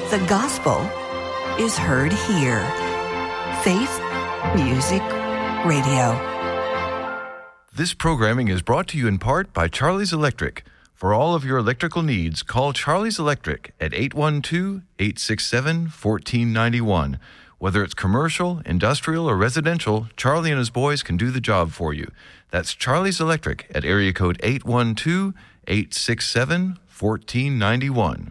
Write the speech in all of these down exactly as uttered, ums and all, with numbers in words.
The gospel is heard here. Faith Music Radio. This programming is brought to you in part by Charlie's Electric. For all of your electrical needs, call Charlie's Electric at eight one two, eight six seven, one four nine one. Whether it's commercial, industrial, or residential, Charlie and his boys can do the job for you. That's Charlie's Electric at area code eight one two, eight six seven, one four nine one.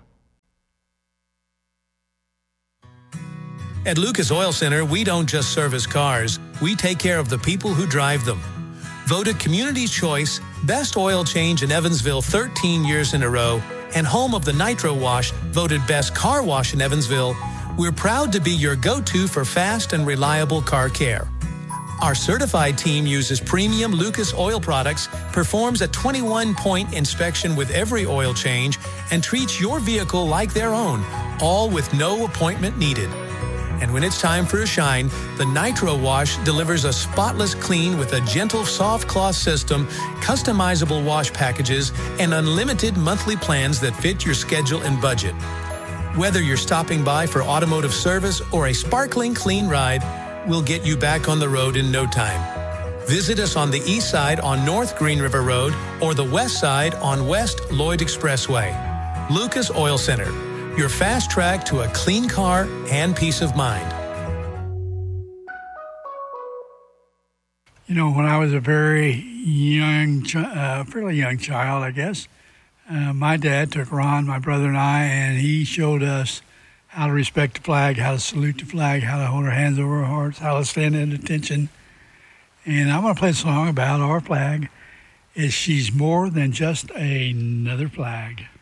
At Lucas Oil Center, we don't just service cars, we take care of the people who drive them. Voted Community's Choice, Best Oil Change in Evansville thirteen years in a row, and home of the Nitro Wash, voted Best Car Wash in Evansville, we're proud to be your go-to for fast and reliable car care. Our certified team uses premium Lucas oil products, performs a twenty-one point inspection with every oil change, and treats your vehicle like their own, all with no appointment needed. And when it's time for a shine, the Nitro Wash delivers a spotless clean with a gentle soft cloth system, customizable wash packages, and unlimited monthly plans that fit your schedule and budget. Whether you're stopping by for automotive service or a sparkling clean ride, we'll get you back on the road in no time. Visit us on the east side on North Green River Road or the west side on West Lloyd Expressway. Lucas Oil Center, your fast track to a clean car and peace of mind. You know, when I was a very young, uh, fairly young child, I guess, uh, my dad took Ron, my brother, and I, and he showed us how to respect the flag, how to salute the flag, how to hold our hands over our hearts, how to stand at attention. And I'm going to play a song about our flag. Is she's more than just another flag.